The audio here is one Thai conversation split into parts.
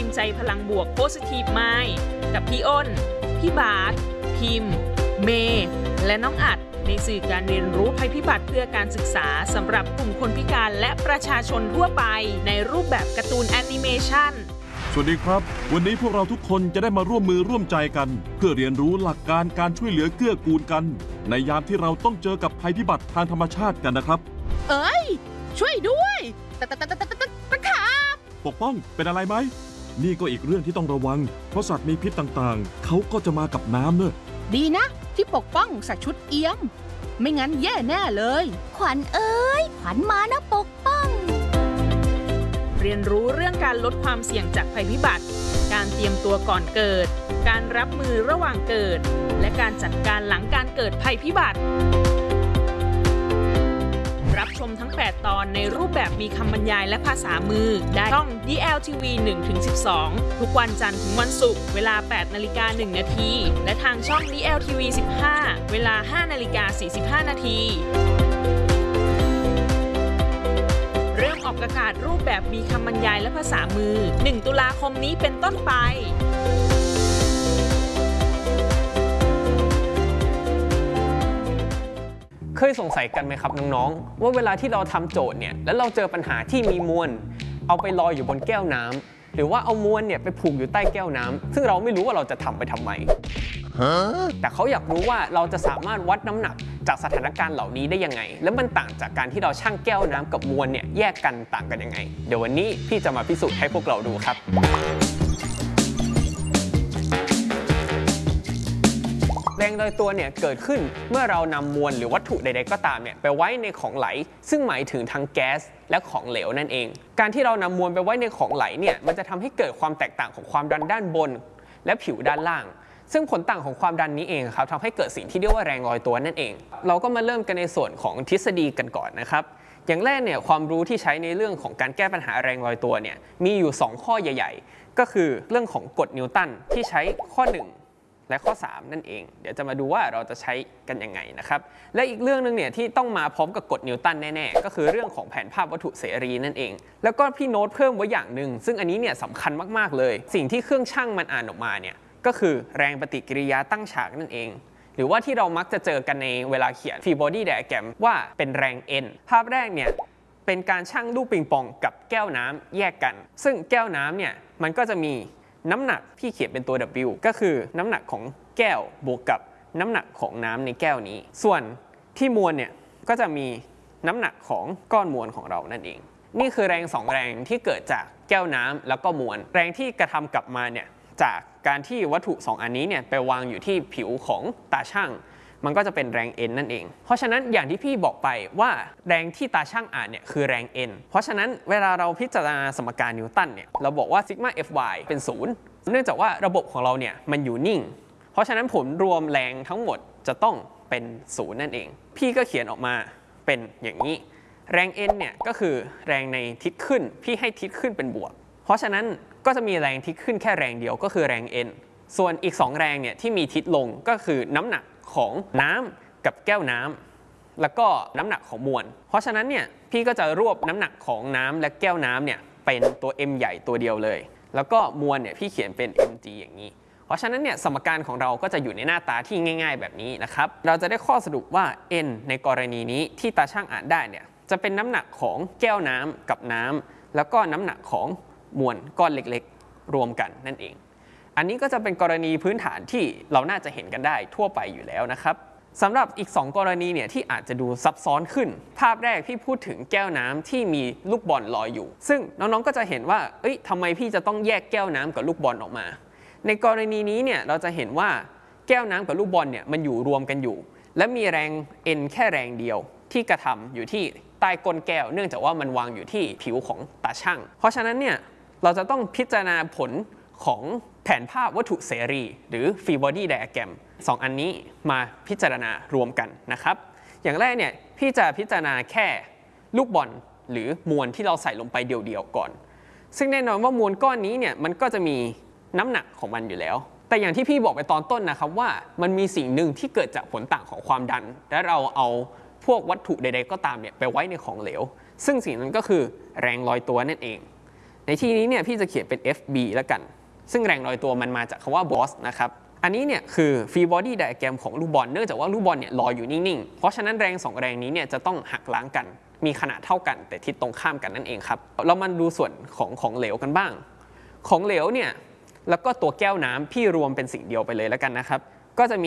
ใจพลังบวก Positive Mind กับพี่อ้นพี่บาสพิมพ์เมย์และน้องอัดในสื่อการเรียนรู้ภัยพิบัติเพื่อการศึกษาสำหรับกลุ่มคนพิการและประชาชนทั่วไปในรูปแบบการ์ตูนแอนิเมชันสวัสดีครับวันนี้พวกเราทุกคนจะได้มาร่วมมือร่วมใจกันเพื่อเรียนรู้หลักการการช่วยเหลือเกื้อกูลกันในยามที่เราต้องเจอกับภัยพิบัติทางธรรมชาติกันนะครับเอ้ยช่วยด้วยตะขาบปกป้องเป็นอะไรไหมนี่ก็อีกเรื่องที่ต้องระวังเพราะสัตว์มีพิษต่างๆเขาก็จะมากับน้ำเนอะดีนะที่ปกป้องใส่ชุดเอี้ยมไม่งั้นแย่แน่เลยขวัญเอ้ยขวัญมานะปกป้องเรียนรู้เรื่องการลดความเสี่ยงจากภัยพิบัติการเตรียมตัวก่อนเกิดการรับมือระหว่างเกิดและการจัดการหลังการเกิดภัยพิบัติรับชมทั้ง8ตอนในรูปแบบมีคำบรรยายและภาษามือได้ช่อง DLTV 1-12 ทุกวันจันทร์ถึงวันศุกร์เวลา 8:01 น.และทางช่อง DLTV 15 เวลา 5:45 น.เริ่มออกอากาศรูปแบบมีคำบรรยายและภาษามือ 1 ตุลาคมนี้เป็นต้นไปเคยสงสัยกันไหมครับน้องๆว่าเวลาที่เราทำโจทย์เนี่ยแล้วเราเจอปัญหาที่มีมวลเอาไปลอยอยู่บนแก้วน้ำหรือว่าเอามวลเนี่ยไปผูกอยู่ใต้แก้วน้ำซึ่งเราไม่รู้ว่าเราจะทำไปทำไมแต่เขาอยากรู้ว่าเราจะสามารถวัดน้ำหนักจากสถานการณ์เหล่านี้ได้ยังไงและมันต่างจากการที่เราชั่งแก้วน้ำกับมวลเนี่ยแยกกันต่างกันยังไงเดี๋ยววันนี้พี่จะมาพิสูจน์ให้พวกเราดูครับแรงลอยตัวเนี่ยเกิดขึ้นเมื่อเรานำมวลหรือวัตถุใดๆก็ตามเนี่ยไปไว้ในของไหลซึ่งหมายถึงทั้งแก๊สและของเหลวนั่นเองการที่เรานำมวลไปไว้ในของไหลเนี่ยมันจะทำให้เกิดความแตกต่างของความดันด้านบนและผิวด้านล่างซึ่งผลต่างของความดันนี้เองครับทำให้เกิดสิ่งที่เรียกว่าแรงลอยตัวนั่นเองเราก็มาเริ่มกันในส่วนของทฤษฎีกันก่อนนะครับอย่างแรกเนี่ยความรู้ที่ใช้ในเรื่องของการแก้ปัญหาแรงลอยตัวเนี่ยมีอยู่2ข้อใหญ่ๆก็คือเรื่องของกฎนิวตันที่ใช้ข้อ1และข้อ3นั่นเองเดี๋ยวจะมาดูว่าเราจะใช้กันยังไงนะครับและอีกเรื่องนึงเนี่ยที่ต้องมาพร้อมกับกฎนิวตันแน่ๆก็คือเรื่องของแผนภาพวัตถุเสรีนั่นเองแล้วก็พี่โน้ตเพิ่มไว้อย่างหนึ่งซึ่งอันนี้เนี่ยสำคัญมากๆเลยสิ่งที่เครื่องชั่งมันอ่านออกมาเนี่ยก็คือแรงปฏิกิริยาตั้งฉากนั่นเองหรือว่าที่เรามักจะเจอกันในเวลาเขียน Free Body Diagram ว่าเป็นแรง N ภาพแรกเนี่ยเป็นการชั่งลูกปิงปองกับแก้วน้ำแยกกันซึ่งแก้วน้ำเนี่ยมันก็จะมีน้ำหนักที่เขียนเป็นตัว W ก็คือน้ำหนักของแก้วบวกกับน้ำหนักของน้ำในแก้วนี้ส่วนที่มวลเนี่ยก็จะมีน้ำหนักของก้อนมวลของเรานั่นเองนี่คือแรง2แรงที่เกิดจากแก้วน้ำแล้วก็มวลแรงที่กระทำกลับมาเนี่ยจากการที่วัตถุ2อันนี้เนี่ยไปวางอยู่ที่ผิวของตาช่างมันก็จะเป็นแรง N นั่นเองเพราะฉะนั้นอย่างที่พี่บอกไปว่าแรงที่ตาช่างอ่านเนี่ยคือแรง N เพราะฉะนั้นเวลาเราพิจารณาสมการนิวตันเนี่ยเราบอกว่าซิกมา Fy เป็น0เนื่องจากว่าระบบของเราเนี่ยมันอยู่นิ่งเพราะฉะนั้นผลรวมแรงทั้งหมดจะต้องเป็น0นั่นเองพี่ก็เขียนออกมาเป็นอย่างนี้แรง N เนี่ยก็คือแรงในทิศขึ้นพี่ให้ทิศขึ้นเป็นบวกเพราะฉะนั้นก็จะมีแรงทิศขึ้นแค่แรงเดียวก็คือแรง N ส่วนอีก2แรงเนี่ยที่มีทิศลงก็คือน้ำหนักของน้ำกับแก้วน้ำแล้วก็น้ำหนักของมวลเพราะฉะนั้นเนี่ยพี่ก็จะรวบน้ำหนักของน้ำและแก้วน้ำเนี่ยเป็นตัว M ใหญ่ตัวเดียวเลยแล้วก็มวลเนี่ยพี่เขียนเป็น mg อย่างนี้เพราะฉะนั้นเนี่ยสมการของเราก็จะอยู่ในหน้าตาที่ง่ายๆแบบนี้นะครับเราจะได้ข้อสรุปว่า n ในกรณีนี้ที่ตาช่างอ่านได้เนี่ยจะเป็นน้ำหนักของแก้วน้ำกับน้ำแล้วก็น้ำหนักของมวลก้อนเล็กๆรวมกันนั่นเองอันนี้ก็จะเป็นกรณีพื้นฐานที่เราน่าจะเห็นกันได้ทั่วไปอยู่แล้วนะครับสำหรับอีก2กรณีเนี่ยที่อาจจะดูซับซ้อนขึ้นภาพแรกพี่พูดถึงแก้วน้ำที่มีลูกบอลลอยอยู่ซึ่งน้องๆก็จะเห็นว่าทำไมพี่จะต้องแยกแก้วน้ำกับลูกบอลออกมาในกรณีนี้เนี่ยเราจะเห็นว่าแก้วน้ำกับลูกบอลเนี่ยมันอยู่รวมกันอยู่และมีแรง N แค่แรงเดียวที่กระทำอยู่ที่ใต้ก้นแก้วเนื่องจากว่ามันวางอยู่ที่ผิวของตาช่างเพราะฉะนั้นเนี่ยเราจะต้องพิจารณาผลของแผนภาพวัตถุเสรีหรือ Free Body Diagram 2อันนี้มาพิจารณารวมกันนะครับอย่างแรกเนี่ยพี่จะพิจารณาแค่ลูกบอลหรือมวลที่เราใส่ลงไปเดี่ยวๆก่อนซึ่งแน่นอนว่ามวลก้อนนี้เนี่ยมันก็จะมีน้ำหนักของมันอยู่แล้วแต่อย่างที่พี่บอกไปตอนต้นนะครับว่ามันมีสิ่งหนึ่งที่เกิดจากผลต่างของความดันและเราเอาพวกวัตถุใดๆก็ตามเนี่ยไปไว้ในของเหลวซึ่งสิ่งนั้นก็คือแรงลอยตัวนั่นเองในในที่นี้เนี่ยพี่จะเขียนเป็น FB แล้วกันซึ่งแรงลอยตัวมันมาจากคำว่า boss นะครับอันนี้เนี่ยคือ free body diagram ของลูกบอลเนื่องจากว่าลูกบอลเนี่ยลอยอยู่นิ่งๆเพราะฉะนั้นแรง2แรงนี้เนี่ยจะต้องหักล้างกันมีขนาดเท่ากันแต่ทิศตรงข้ามกันนั่นเองครับเรามาดูส่วนของเหลวกันบ้างของเหลวเนี่ยแล้วก็ตัวแก้วน้ำพี่รวมเป็นสิ่งเดียวไปเลยแล้วกันนะครับก็จะมี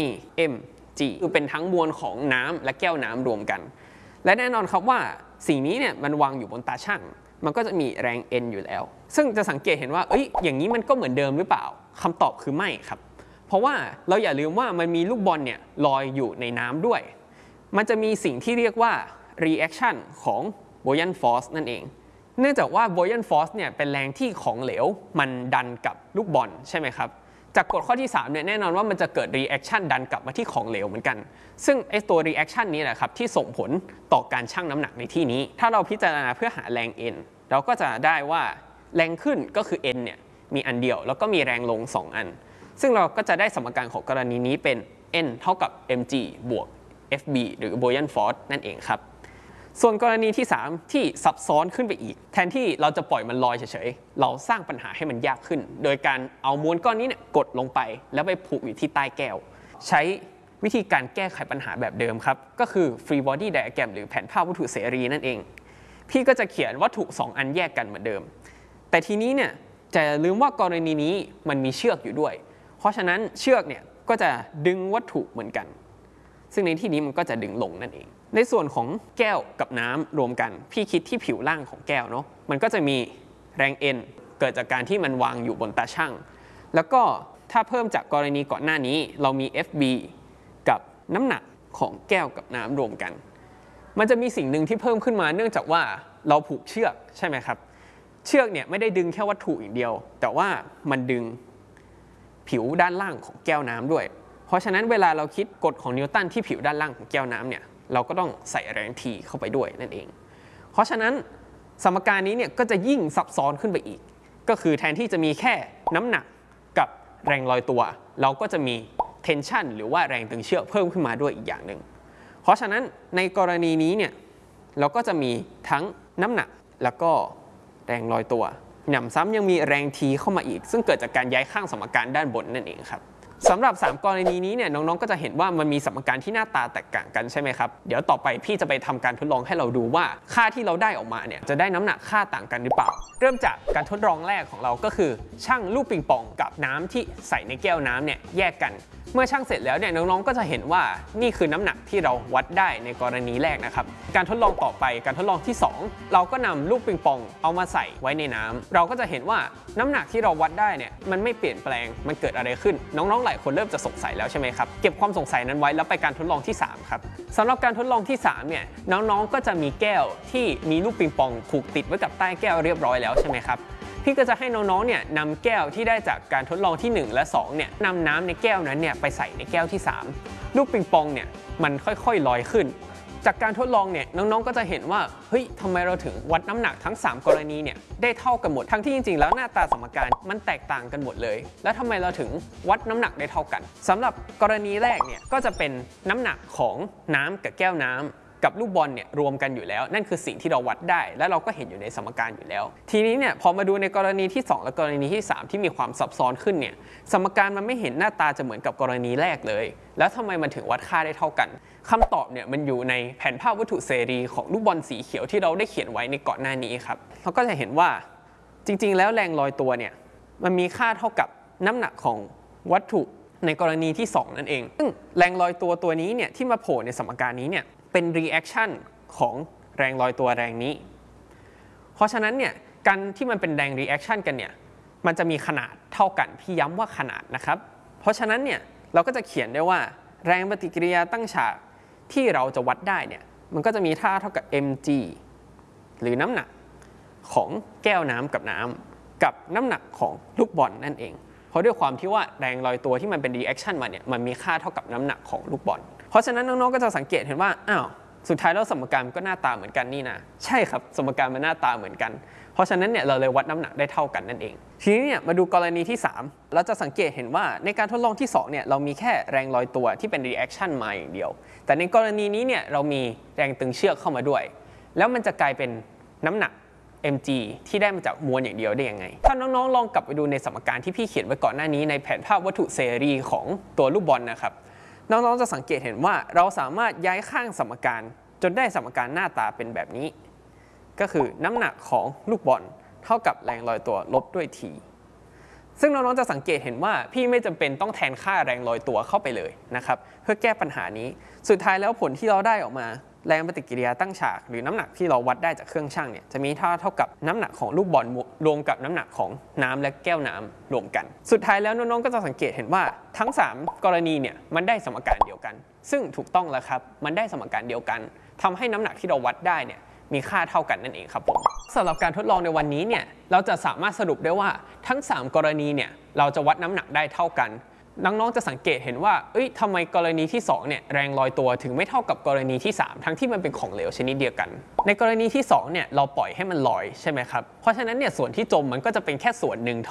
mg คือเป็นทั้งมวลของน้ำและแก้วน้ำรวมกันและแน่นอนครับว่าสิ่งนี้เนี่ยมันวางอยู่บนตาช่างมันก็จะมีแรง n อยู่แล้วซึ่งจะสังเกตเห็นว่าอย่างนี้มันก็เหมือนเดิมหรือเปล่าคำตอบคือไม่ครับเพราะว่าเราอย่าลืมว่ามันมีลูกบอลเนี่ยลอยอยู่ในน้ำด้วยมันจะมีสิ่งที่เรียกว่า reaction ของ buoyant force นั่นเองเนื่องจากว่า buoyant force เนี่ยเป็นแรงที่ของเหลวมันดันกับลูกบอลใช่ไหมครับจากกฎข้อที่3เนี่ยแน่นอนว่ามันจะเกิด reaction ดันกลับมาที่ของเหลวเหมือนกันซึ่งไอ้ตัว reaction นี้แหละครับที่ส่งผลต่อการชั่งน้ำหนักในที่นี้ถ้าเราพิจารณาเพื่อหาแรง n เราก็จะได้ว่าแรงขึ้นก็คือ n เนี่ยมีอันเดียวแล้วก็มีแรงลง2อันซึ่งเราก็จะได้สมการของกรณีนี้เป็น n เท่ากับ mg บวก fb หรือ buoyant force นั่นเองครับส่วนกรณีที่3ที่ซับซ้อนขึ้นไปอีกแทนที่เราจะปล่อยมันลอยเฉยๆเราสร้างปัญหาให้มันยากขึ้นโดยการเอามวลก้อนนี้เนี่ยกดลงไปแล้วไปผูกอยู่ที่ใต้แก้วใช้วิธีการแก้ไขปัญหาแบบเดิมครับก็คือ free body diagram หรือแผนภาพวัตถุเสรีนั่นเองพี่ก็จะเขียนวัตถุ2อันแยกกันเหมือนเดิมแต่ทีนี้เนี่ยจะลืมว่ากรณีนี้มันมีเชือกอยู่ด้วยเพราะฉะนั้นเชือกเนี่ยก็จะดึงวัตถุเหมือนกันซึ่งในที่นี้มันก็จะดึงลงนั่นเองในส่วนของแก้วกับน้ำรวมกันพี่คิดที่ผิวล่างของแก้วเนาะมันก็จะมีแรง N เกิดจากการที่มันวางอยู่บนตาช่างแล้วก็ถ้าเพิ่มจากกรณีก่อนหน้านี้เรามี FB กับน้ำหนักของแก้วกับน้ำรวมกันมันจะมีสิ่งหนึ่งที่เพิ่มขึ้นมาเนื่องจากว่าเราผูกเชือกใช่ไหมครับเชือกเนี่ยไม่ได้ดึงแค่วัตถุอย่างเดียวแต่ว่ามันดึงผิวด้านล่างของแก้วน้ำด้วยเพราะฉะนั้นเวลาเราคิดกฎของนิวตันที่ผิวด้านล่างของแก้วน้ำเนี่ยเราก็ต้องใส่แรง T เข้าไปด้วยนั่นเองเพราะฉะนั้นสมการนี้เนี่ยก็จะยิ่งซับซ้อนขึ้นไปอีกก็คือแทนที่จะมีแค่น้ำหนักกับแรงลอยตัวเราก็จะมี tension หรือว่าแรงตึงเชือกเพิ่มขึ้นมาด้วยอีกอย่างหนึ่งเพราะฉะนั้นในกรณีนี้เนี่ยเราก็จะมีทั้งน้ำหนักแล้วก็แรงลอยตัวหนำซ้ำยังมีแรง T เข้ามาอีกซึ่งเกิดจากการย้ายข้างสมการด้านบนนั่นเองครับสำหรับ3กรณีนี้เนี่ยน้องๆก็จะเห็นว่ามันมีสมการที่หน้าตาแตกต่างกันใช่ไหมครับเดี๋ยวต่อไปพี่จะไปทำการทดลองให้เราดูว่าค่าที่เราได้ออกมาเนี่ยจะได้น้ำหนักค่าต่างกันหรือเปล่าเริ่มจากการทดลองแรกของเราก็คือชั่งลูกปิงปองกับน้ำที่ใส่ในแก้วน้ำเนี่ยแยกกันเมื่อชั่งเสร็จแล้วเนี่ยน้องๆก็จะเห็นว่านี่คือน้ำหนักที่เราวัดได้ในกรณีแรกนะครับการทดลองต่อไปการทดลองที่2เราก็นำลูกปิงปองเอามาใส่ไว้ในน้ำเราก็จะเห็นว่าน้ำหนักที่เราวัดได้เนี่ยมันไม่เปลี่ยนแปลงมันเกิดอะไรขึ้นน้องๆหลายคนเริ่มจะสงสัยแล้วใช่ไหมครับเก็บความสงสัยนั้นไว้แล้วไปการทดลองที่3ครับสำหรับการทดลองที่3เนี่ยน้องๆก็จะมีแก้วที่มีลูกปิงปองผูกติดไว้กับใต้แก้วเรียบร้อยแล้วใช่ไหมครับพี่ก็จะให้น้องๆเนี่ยนำแก้วที่ได้จากการทดลองที่1และ2เนี่ยนำน้ำในแก้วนั้นเนี่ยไปใส่ในแก้วที่3ลูกปิงปองเนี่ยมันค่อยๆลอยขึ้นจากการทดลองเนี่ยน้องๆก็จะเห็นว่าเฮ้ยทำไมเราถึงวัดน้ำหนักทั้ง3กรณีเนี่ยได้เท่ากันหมดทั้งที่จริงๆแล้วหน้าตาสมการมันแตกต่างกันหมดเลยแล้วทำไมเราถึงวัดน้ำหนักได้เท่ากันสำหรับกรณีแรกเนี่ยก็จะเป็นน้ำหนักของน้ำกับแก้วน้ำกับลูกบอลเนี่ยรวมกันอยู่แล้วนั่นคือสิ่งที่เราวัดได้และเราก็เห็นอยู่ในสมการอยู่แล้วทีนี้เนี่ยพอมาดูในกรณีที่2และกรณีที่3ที่มีความซับซ้อนขึ้นเนี่ยสมการมันไม่เห็นหน้าตาจะเหมือนกับกรณีแรกเลยแล้วทำไมมันถึงวัดค่าได้เท่ากันคำตอบเนี่ยมันอยู่ในแผนภาพวัตถุเสรีของลูกบอลสีเขียวที่เราได้เขียนไว้ในก่อนหน้านี้ครับเราก็จะเห็นว่าจริงๆแล้วแรงลอยตัวเนี่ยมันมีค่าเท่ากับน้ำหนักของวัตถุในกรณีที่2นั่นเองซึ่งแรงลอยตัวนี้เนี่ยที่มาโผล่ในสมการนี้เนี่ยเป็น reaction ของแรงลอยตัวแรงนี้เพราะฉะนั้นเนี่ยการที่มันเป็นแรง reaction กันเนี่ยมันจะมีขนาดเท่ากันพี่ย้ำว่าขนาดนะครับเพราะฉะนั้นเนี่ยเราก็จะเขียนได้ว่าแรงปฏิกิริยาตั้งฉากที่เราจะวัดได้เนี่ยมันก็จะมีค่าเท่ากับ mg หรือน้ำหนักของแก้วน้ำกับน้ำกับน้ำหนักของลูกบอลนั่นเองเพราะด้วยความที่ว่าแรงลอยตัวที่มันเป็น reaction มาเนี่ยมันมีค่าเท่ากับน้ำหนักของลูกบอลเพราะฉะนั้นน้องๆก็จะสังเกตเห็นว่าอ้าวสุดท้ายแล้วสมการก็หน้าตาเหมือนกันนี่นะใช่ครับสมการมันหน้าตาเหมือนกันเพราะฉะนั้นเนี่ยเราเลยวัดน้ำหนักได้เท่ากันนั่นเองทีนี้เนี่ยมาดูกรณีที่3เราจะสังเกตเห็นว่าในการทดลองที่2เนี่ยเรามีแค่แรงลอยตัวที่เป็น reaction มาอย่างเดียวแต่ในกรณีนี้เนี่ยเรามีแรงตึงเชือกเข้ามาด้วยแล้วมันจะกลายเป็นน้ำหนัก mg ที่ได้มาจากมวลอย่างเดียวได้ยังไงถ้าน้องๆลองกลับไปดูในสมการที่พี่เขียนไว้ก่อนหน้านี้ในแผนภาพวัตถุเสรีของตัวลูกบอลนะครับน้องๆจะสังเกตเห็นว่าเราสามารถย้ายข้างสมการจนได้สมการหน้าตาเป็นแบบนี้ก็คือน้ำหนักของลูกบอลเท่ากับแรงลอยตัวลบด้วย t ซึ่งน้องๆจะสังเกตเห็นว่าพี่ไม่จำเป็นต้องแทนค่าแรงลอยตัวเข้าไปเลยนะครับเพื่อแก้ปัญหานี้สุดท้ายแล้วผลที่เราได้ออกมาแรงปฏิกิริยาตั้งฉากหรือน้ำหนักที่เราวัดได้จากเครื่องชั่งเนี่ยจะมีเท่ากับน้ำหนักของลูกบอลรวมกับน้ำหนักของน้ำและแก้วน้ำรวมกันสุดท้ายแล้วน้องๆก็จะสังเกตเห็นว่าทั้ง3กรณีเนี่ยมันได้สมการเดียวกันซึ่งถูกต้องแล้วครับมันได้สมการเดียวกันทำให้น้ำหนักที่เราวัดได้เนี่ยมีค่าเท่ากันนั่นเองครับผมสำหรับการทดลองในวันนี้เนี่ยเราจะสามารถสรุปได้ว่าทั้ง3กรณีเนี่ยเราจะวัดน้ำหนักได้เท่ากันน้องๆจะสังเกตเห็นว่าทำไมกรณีที่2เนี่ยแรงลอยตัวถึงไม่เท่ากับกรณีที่3ทั้งที่มันเป็นของเหลวชนิดเดียวกันในกรณีที่2เนี่ยเราปล่อยให้มันลอยใช่ไหมครับเพราะฉะนั้นเนี่ยส่วนที่จมมันก็จะเป็นแค่ส่วนหนึ่งเท่า